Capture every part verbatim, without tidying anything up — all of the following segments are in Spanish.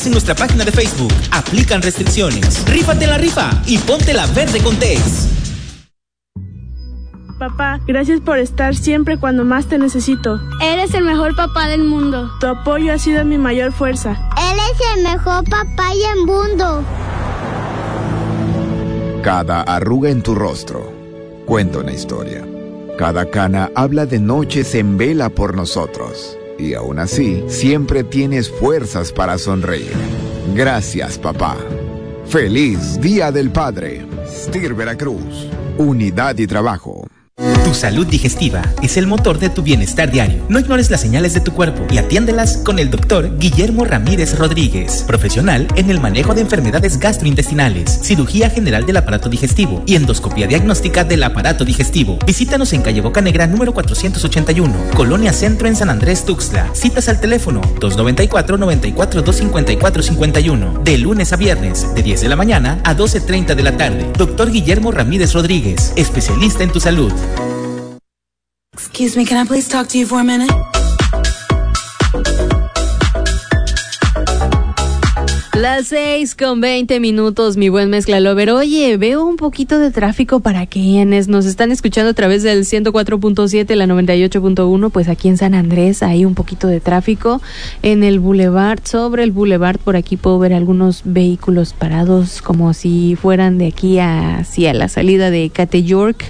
En nuestra página de Facebook, aplican restricciones. Rífate la rifa y ponte la verde con Tex. Papá, gracias por estar siempre cuando más te necesito. Eres el mejor papá del mundo. Tu apoyo ha sido mi mayor fuerza. Él es el mejor papá del mundo. Cada arruga en tu rostro cuenta una historia. Cada cana habla de noches en vela por nosotros. Y aún así, siempre tienes fuerzas para sonreír. Gracias, papá. ¡Feliz Día del Padre! S T I R Veracruz. Unidad y trabajo. Tu salud digestiva es el motor de tu bienestar diario. No ignores las señales de tu cuerpo y atiéndelas con el doctor Guillermo Ramírez Rodríguez, profesional en el manejo de enfermedades gastrointestinales, cirugía general del aparato digestivo y endoscopia diagnóstica del aparato digestivo. Visítanos en calle Bocanegra número cuatrocientos ochenta y uno, Colonia Centro en San Andrés Tuxtla. Citas al teléfono dos noventa y cuatro, noventa y cuatro, dos cincuenta y cuatro cincuenta y uno, de lunes a viernes, de diez de la mañana a doce treinta de la tarde. Doctor Guillermo Ramírez Rodríguez, especialista en tu salud. Excuse me, can I please talk to you for a minute? Las seis con veinte minutos, mi buen Mezcla Lover. Oye, veo un poquito de tráfico para quienes nos están escuchando a través del ciento cuatro punto siete, la noventa y ocho punto uno, pues aquí en San Andrés hay un poquito de tráfico en el Boulevard, sobre el Boulevard. Por aquí puedo ver algunos vehículos parados como si fueran de aquí hacia la salida de Cate York.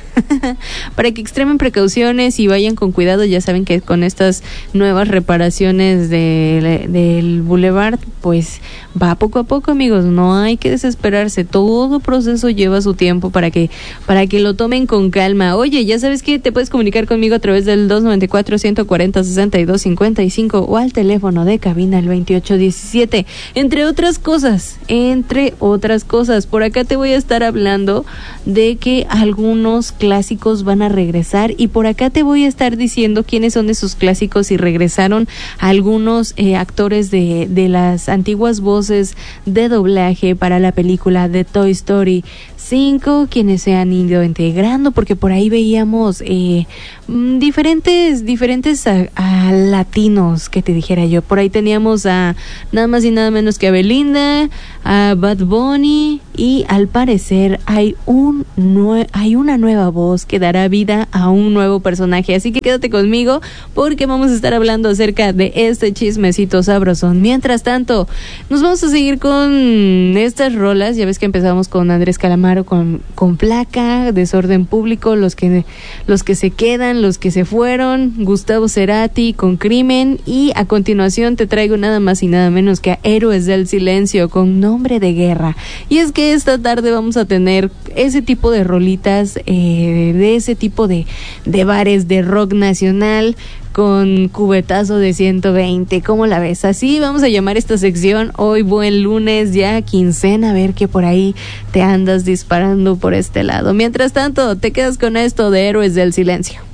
Para que extremen precauciones y vayan con cuidado. Ya saben que con estas nuevas reparaciones de, del Boulevard, pues va poco a poco, amigos, no hay que desesperarse, todo proceso lleva su tiempo para que para que lo tomen con calma. Oye, ya sabes que te puedes comunicar conmigo a través del dos noventa y cuatro, ciento cuarenta, sesenta y dos cincuenta y cinco o al teléfono de cabina el veintiocho diecisiete, entre otras cosas, entre otras cosas. Por acá te voy a estar hablando de que algunos clásicos van a regresar y por acá te voy a estar diciendo quiénes son esos clásicos y regresaron algunos eh, actores de, de las antiguas voces de doblaje para la película de Toy Story cinco, quienes se han ido integrando, porque por ahí veíamos eh, diferentes diferentes a, a latinos, que te dijera yo. Por ahí teníamos a nada más y nada menos que a Belinda, a Bad Bunny, y al parecer hay un nue- hay una nueva voz que dará vida a un nuevo personaje, así que quédate conmigo porque vamos a estar hablando acerca de este chismecito sabrosón. Mientras tanto, nos vamos a seguir con estas rolas. Ya ves que empezamos con Andrés Calamaro con, con Placa, Desorden Público, los que los que se quedan, los que se fueron, Gustavo Cerati con Crimen, y a continuación te traigo nada más y nada menos que a Héroes del Silencio con Nombre de Guerra. Y es que esta tarde vamos a tener ese tipo de rolitas, eh, de ese tipo de, de bares de rock nacional con cubetazo de ciento veinte. ¿Cómo la ves? Así vamos a llamar esta sección hoy. Buen lunes, ya quincena, a ver que por ahí te andas disparando por este lado. Mientras tanto, te quedas con esto de Héroes del Silencio.